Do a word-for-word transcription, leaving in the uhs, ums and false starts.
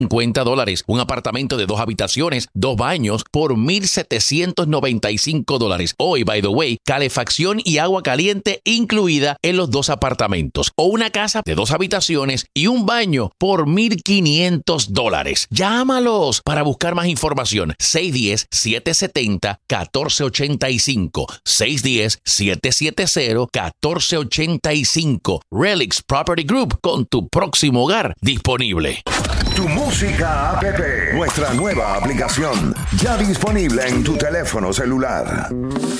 cincuenta dólares. Un apartamento de dos habitaciones, dos baños por mil setecientos noventa y cinco dólares. Hoy, by the way, calefacción y agua caliente incluida en los dos apartamentos. O una casa de dos habitaciones y un baño por mil quinientos dólares. Llámalos para buscar más información. seis uno cero, siete siete cero, uno cuatro ocho cinco. seis uno cero, siete siete cero, uno cuatro ocho cinco. Relix Property Group, con tu próximo hogar disponible. Tu Música App, nuestra nueva aplicación, ya disponible en tu teléfono celular.